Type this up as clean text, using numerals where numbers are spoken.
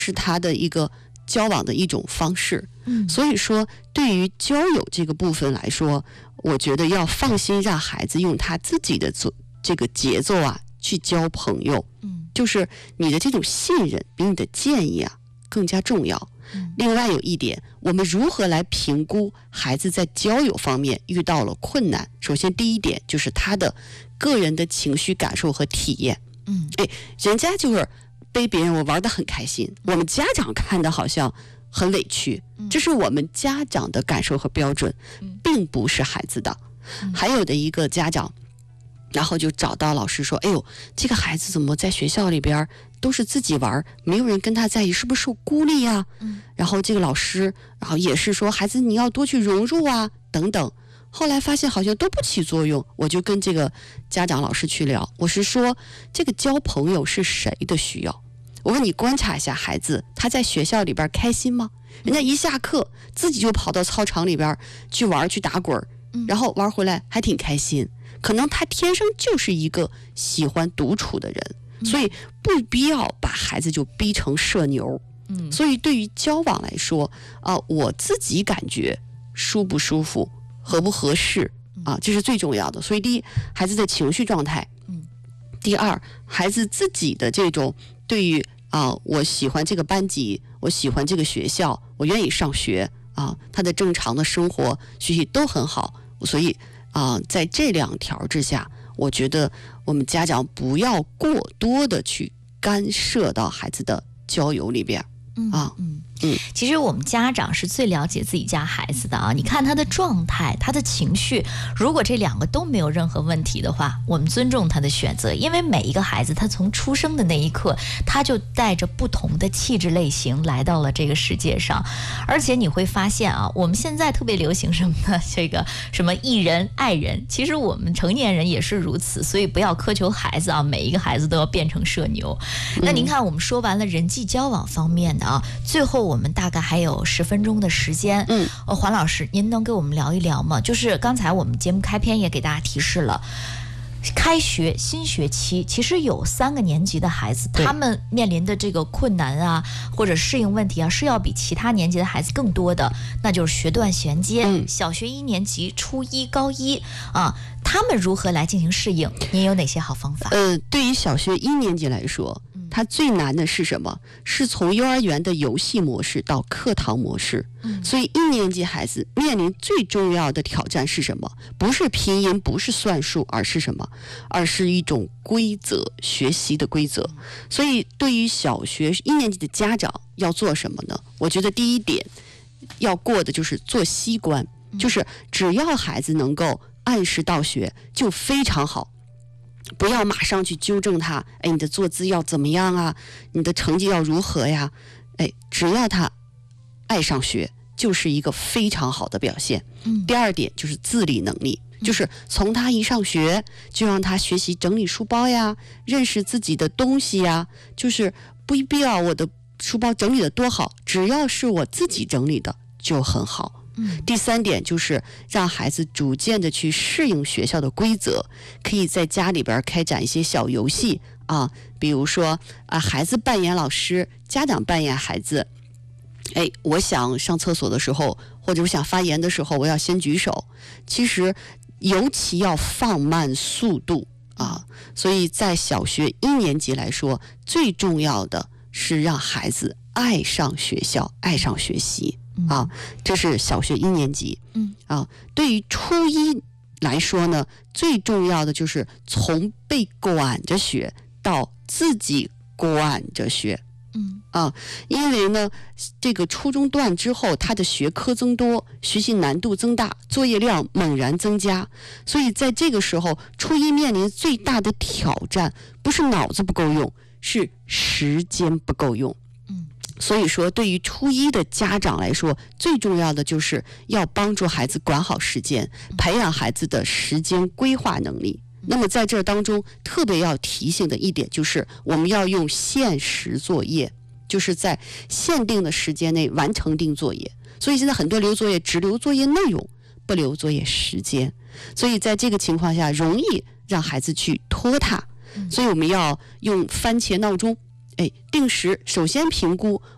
是他的一个交往的一种方式。所以说对于交友这个部分来说，我觉得要放心让孩子用他自己的这个节奏啊去交朋友。就是你的这种信任比你的建议啊更加重要。另外有一点，我们如何来评估孩子在交友方面遇到了困难？首先第一点就是他的个人的情绪感受和体验。人家就是被别人我玩得很开心，我们家长看的好像很委屈，这是我们家长的感受和标准，并不是孩子的。还有的一个家长然后就找到老师说，哎呦，这个孩子怎么在学校里边都是自己玩，没有人跟他在一起，是不是受孤立啊？然后这个老师然后也是说，孩子你要多去融入啊等等。后来发现好像都不起作用，我就跟这个家长老师去聊，我是说这个交朋友是谁的需要？我说你观察一下孩子，他在学校里边开心吗？人家一下课自己就跑到操场里边去玩去打滚，然后玩回来还挺开心。可能他天生就是一个喜欢独处的人，所以不必要把孩子就逼成社牛。所以对于交往来说我自己感觉舒不舒服合不合适这是最重要的。所以第一，孩子的情绪状态，第二，孩子自己的这种对于我喜欢这个班级，我喜欢这个学校，我愿意上学他的正常的生活学习都很好。所以在这两条之下，我觉得我们家长不要过多的去干涉到孩子的交友里边其实我们家长是最了解自己家孩子的啊。你看他的状态，他的情绪，如果这两个都没有任何问题的话，我们尊重他的选择。因为每一个孩子他从出生的那一刻，他就带着不同的气质类型来到了这个世界上。而且你会发现我们现在特别流行什么呢？这个什么艺人爱人，其实我们成年人也是如此。所以不要苛求孩子每一个孩子都要变成社牛。那您看我们说完了人际交往方面的最后我们大概还有10分钟的时间。黄老师，您能给我们聊一聊吗？就是刚才我们节目开篇也给大家提示了，开学新学期其实有3个年级的孩子，他们面临的这个困难或者适应问题是要比其他年级的孩子更多的，那就是学段衔接。小学1年级、初一、高一他们如何来进行适应？您有哪些好方法？ 对于小学1年级来说，它最难的是什么？是从幼儿园的游戏模式到课堂模式。所以1年级孩子面临最重要的挑战是什么？不是拼音，不是算术，而是什么？而是一种规则，学习的规则。所以对于小学1年级的家长要做什么呢？我觉得第一点要过的就是作息观，就是只要孩子能够按时到学就非常好，不要马上去纠正他，你的坐姿要怎么样啊，你的成绩要如何呀，只要他爱上学就是一个非常好的表现。第二点就是自理能力，就是从他一上学就让他学习整理书包呀，认识自己的东西呀，就是不必要我的书包整理的多好，只要是我自己整理的就很好。第3点就是让孩子逐渐的去适应学校的规则，可以在家里边开展一些小游戏比如说孩子扮演老师，家长扮演孩子。我想上厕所的时候，或者我想发言的时候，我要先举手。其实尤其要放慢速度所以在小学1年级来说，最重要的是让孩子爱上学校，爱上学习这是小学1年级。对于初一来说呢，最重要的就是从被管着学到自己管着学。因为呢这个初中段之后，他的学科增多，学习难度增大，作业量猛然增加。所以在这个时候，初一面临最大的挑战不是脑子不够用，是时间不够用。所以说对于初一的家长来说，最重要的就是要帮助孩子管好时间，培养孩子的时间规划能力。那么在这当中特别要提醒的一点就是我们要用限时作业，就是在限定的时间内完成定作业。所以现在很多留作业只留作业内容，不留作业时间，所以在这个情况下容易让孩子去拖沓。所以我们要用番茄闹钟定时首先评估